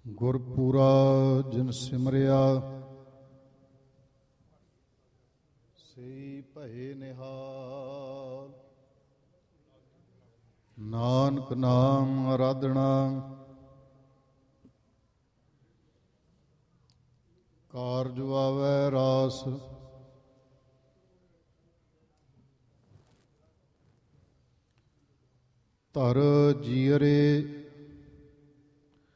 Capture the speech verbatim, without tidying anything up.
ਗੁਰਪੂਰਾ ਜਿਨ ਸਿਮਰਿਆ ਸਈ ਭਏ ਨਿਹਾਲ। ਨਾਨਕ ਨਾਮ ਆਰਾਧਣਾ ਕਾਰਜ ਆਵੈ ਰਾਸ। ਧਰ ਜੀਅਰੇ